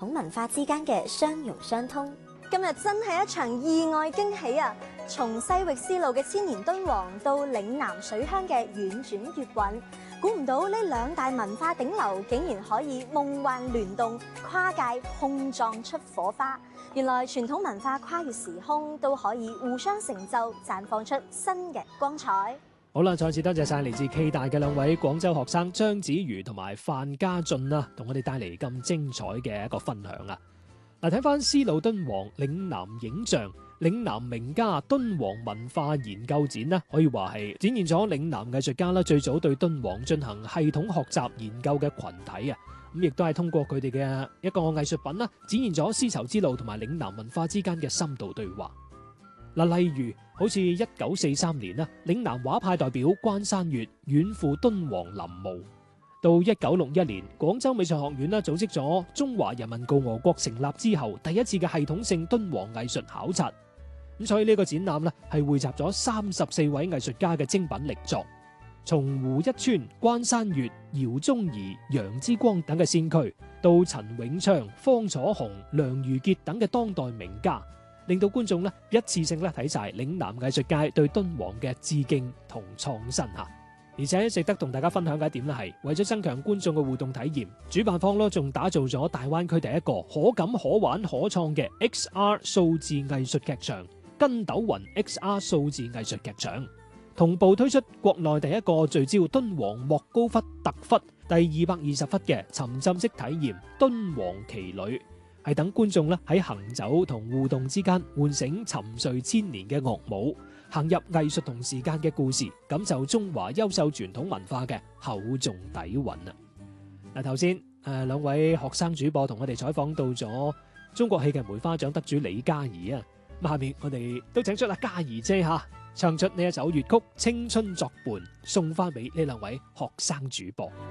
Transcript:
統文化之間嘅相容相通。 今日真係一場意外驚喜啊！從西域絲路嘅千年敦煌到嶺南水鄉嘅婉轉月韻，估唔到呢兩大文化頂流竟然可以夢幻聯動，跨界碰撞出火花。原來傳統文化跨越時空都可以互相成就，綻放出新嘅光彩。 好啦，再次多謝晒嚟自暨大嘅兩位廣州學生張子瑜同埋范家俊啦，同我哋帶嚟咁精彩嘅一個分享啊！嗱，睇翻絲路敦煌嶺南影像、嶺南名家敦煌文化研究展呢，可以話係展現咗嶺南藝術家啦最早對敦煌進行系統學習研究嘅群體啊！咁亦都係通過佢哋嘅一個藝術品啦，展現咗絲綢之路同埋嶺南文化之間嘅深度對話。嗱，例如好似1943年啦，嶺南畫派代表關山月遠赴敦煌臨摹。到1961年，廣州美術學院組織咗中華人民共和國成立之後第一次嘅系統性敦煌藝術考察。咁所以呢個展覽呢係匯集咗34位藝術家嘅精品力作，從胡一川、關山月、姚宗儀、楊之光等嘅先驅，到陳永昌、方楚紅、梁如傑等嘅當代名家，令到觀眾一次性睇晒嶺南藝術界對敦煌嘅致敬同創新吓。而且值得同大家分享嘅一點係，為咗增強觀眾嘅互動體驗，主辦方仲打造咗大灣區第一個可感可玩可創嘅 XR 數字藝術劇場——筋斗雲 XR 數字藝術劇場，同步推出國內第一個聚焦敦煌莫高窟特窟第220窟嘅沉浸式體驗敦煌奇旅，係等觀眾喺行走同互動之間喚醒沉睡千年嘅樂舞，行入藝術同時間嘅故事，感受中華優秀傳統文化嘅厚重底蘊啊！嗱，頭先兩位學生主播同我哋採訪到咗中國戲劇梅花獎得主李嘉怡啊，咁下面我哋都請出阿嘉怡姐吓，唱出呢一首粵曲《青春作伴》，送翻俾呢兩位學生主播。